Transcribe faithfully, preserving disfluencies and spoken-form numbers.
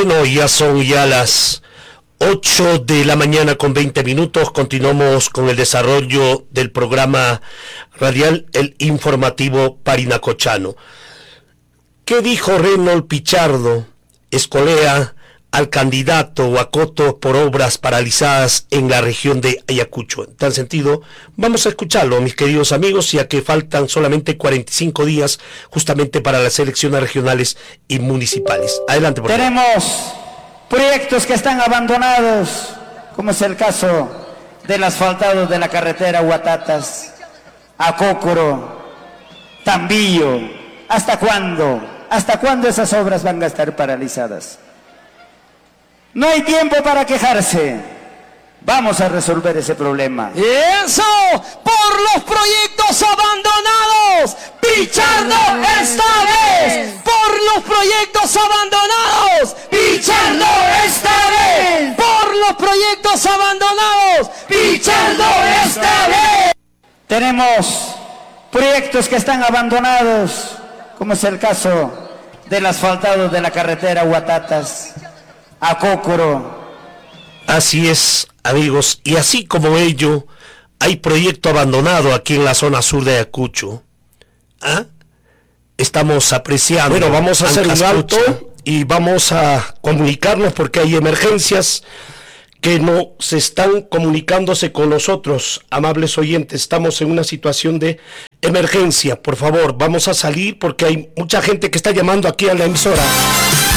Bueno, ya son ya las ocho de la mañana con veinte minutos. Continuamos con el desarrollo del programa radial, el informativo parinacochano. ¿Qué dijo Reynold Pichardo Escolea al candidato Huacoto por obras paralizadas en la región de Ayacucho? En tal sentido, vamos a escucharlo, mis queridos amigos, ya que faltan solamente cuarenta y cinco días justamente para las elecciones regionales y municipales. Adelante, por favor. Tenemos proyectos que están abandonados, como es el caso del asfaltado de la carretera Huatatas, Acócoro, Tambillo. ¿Hasta cuándo? ¿Hasta cuándo esas obras van a estar paralizadas? No hay tiempo para quejarse. Vamos a resolver ese problema. ¡Eso! ¡Por los proyectos abandonados! ¡Pichardo esta vez! ¡Por los proyectos abandonados! ¡Pichardo esta vez! ¡Por los proyectos abandonados! ¡Pichardo esta vez! Tenemos proyectos que están abandonados, como es el caso del asfaltado de la carretera Huatatas, Acócoro. Así es, amigos, y así como ello, hay proyecto abandonado aquí en la zona sur de Ayacucho. ¿Ah? Estamos apreciando. Bueno, vamos a hacer un alto y vamos a comunicarnos porque hay emergencias que no se están comunicándose con nosotros, amables oyentes. Estamos en una situación de emergencia. Por favor, vamos a salir porque hay mucha gente que está llamando aquí a la emisora.